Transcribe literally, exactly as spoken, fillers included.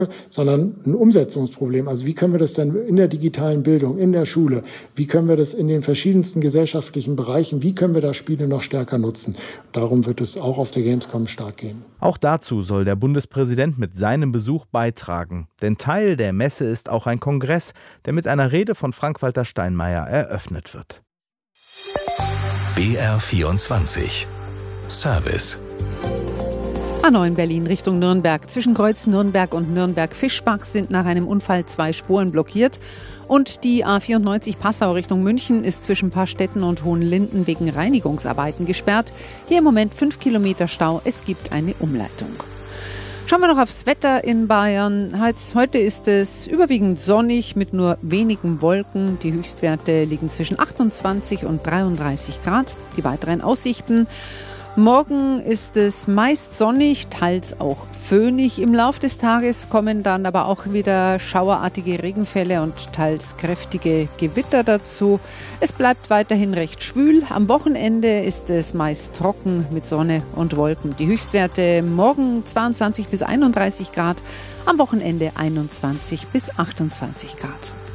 sondern ein Umsetzungsproblem. Also wie können wir das dann in der digitalen Bildung, in der Schule, wie können wir das in den verschiedensten gesellschaftlichen Bereichen, wie können wir da Spiele noch stärker nutzen? Darum wird es auch auf der Gamescom stark gehen. Auch dazu soll der Bundespräsident mit seinem Besuch beitragen. Denn Teil der Messe ist auch ein Kongress, der mit einer Rede von Frank-Walter Steinmeier eröffnet wird. B R vierundzwanzig Service. A neun Berlin Richtung Nürnberg. Zwischen Kreuz Nürnberg und Nürnberg-Fischbach sind nach einem Unfall zwei Spuren blockiert. Und die A vierundneunzig Passau Richtung München ist zwischen Paarstetten und Hohenlinden wegen Reinigungsarbeiten gesperrt. Hier im Moment fünf Kilometer Stau. Es gibt eine Umleitung. Schauen wir noch aufs Wetter in Bayern. Heute ist es überwiegend sonnig mit nur wenigen Wolken. Die Höchstwerte liegen zwischen achtundzwanzig und dreiunddreißig Grad. Die weiteren Aussichten: Morgen ist es meist sonnig, teils auch föhnig. Im Lauf des Tages kommen dann aber auch wieder schauerartige Regenfälle und teils kräftige Gewitter dazu. Es bleibt weiterhin recht schwül. Am Wochenende ist es meist trocken mit Sonne und Wolken. Die Höchstwerte morgen zweiundzwanzig bis einunddreißig Grad, am Wochenende einundzwanzig bis achtundzwanzig Grad.